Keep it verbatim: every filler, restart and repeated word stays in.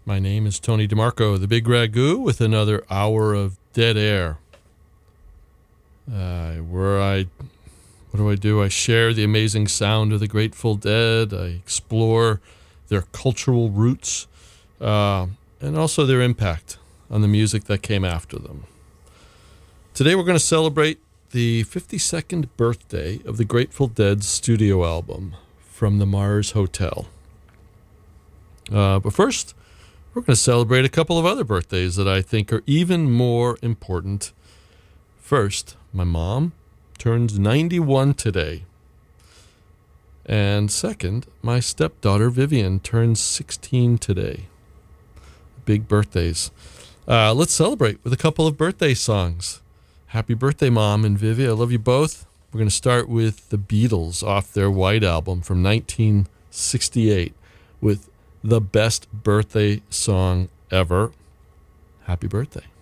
My name is Tony DeMarco, the Big Ragu, with another hour of Dead Air. Uh, where I, what do I do? I share the amazing sound of the Grateful Dead. I explore their cultural roots uh, and also their impact on the music that came after them. Today we're going to celebrate the fifty-second birthday of the Grateful Dead's studio album, From the Mars Hotel. Uh, but first, we're going to celebrate a couple of other birthdays that I think are even more important. First, my mom turns ninety-one today. And second, my stepdaughter Vivian turns sixteen today. Big birthdays. Uh, let's celebrate with a couple of birthday songs. Happy birthday, Mom and Vivi. I love you both. We're going to start with the Beatles off their White Album from nineteen sixty-eight with the best birthday song ever. Happy birthday.